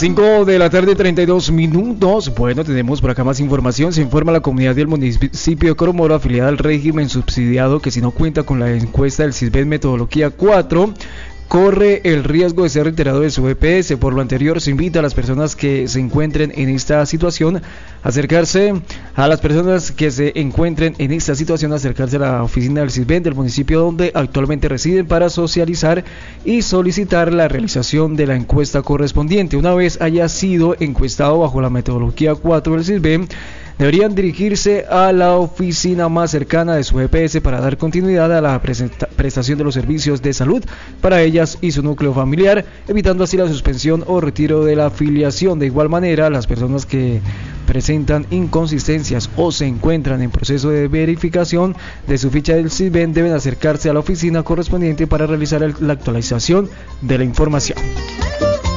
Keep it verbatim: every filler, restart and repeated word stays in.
cinco de la tarde, treinta y dos minutos. Bueno, tenemos por acá más información. Se informa a la comunidad del municipio de Coromoro, afiliada al régimen subsidiado, que si no cuenta con la encuesta del SISBEN metodología cuatro, corre el riesgo de ser retirado de su E P S. Por lo anterior, se invita a las personas que se encuentren en esta situación a acercarse a las personas que se encuentren en esta situación a acercarse a la oficina del SISBEN del municipio donde actualmente residen para socializar y solicitar la realización de la encuesta correspondiente. Una vez haya sido encuestado bajo la metodología cuatro del SISBEN, deberían dirigirse a la oficina más cercana de su E P S para dar continuidad a la prestación de los servicios de salud para ellas y su núcleo familiar, evitando así la suspensión o retiro de la afiliación. De igual manera, las personas que presentan inconsistencias o se encuentran en proceso de verificación de su ficha del SISBEN deben acercarse a la oficina correspondiente para realizar el, la actualización de la información.